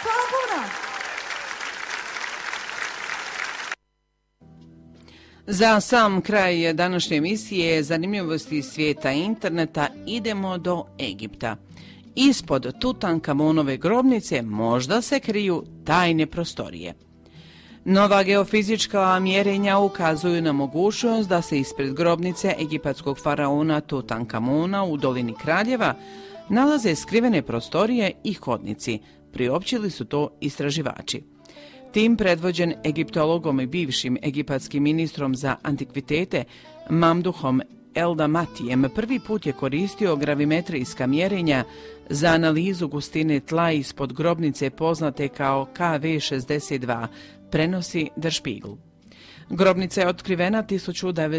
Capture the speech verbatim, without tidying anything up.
Hvala puno! Za sam kraj današnje emisije zanimljivosti svijeta interneta idemo do Egipta. Ispod Tutankamonove grobnice možda se kriju tajne prostorije. Nova geofizička mjerenja ukazuju na mogućnost da se ispred grobnice egipatskog faraona Tutankamona u dolini Kraljeva nalaze skrivene prostorije i hodnici, priopćili su to istraživači. Tim predvođen egiptologom i bivšim egipatskim ministrom za antikvitete Mamduhom Eldamatijem prvi put je koristio gravimetrijska mjerenja za analizu gustine tla ispod grobnice poznate kao K V šezdeset dva, prenosi Der Spiegel. Grobnica je otkrivena tisuću devetsto